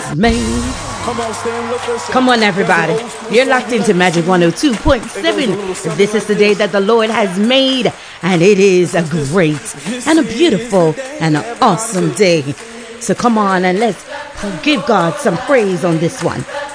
made. Come on, everybody. You're locked into Magic 102.7. This is the day that the Lord has made, and it is a great and a beautiful and an awesome day. So come on and let's give God some praise on this one.